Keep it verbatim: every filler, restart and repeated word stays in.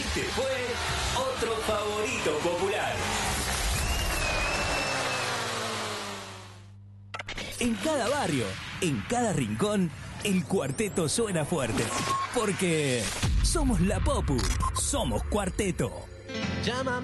Este fue otro favorito popular. En cada barrio, en cada rincón, el cuarteto suena fuerte. Porque somos la Popu, somos Cuarteto. Llama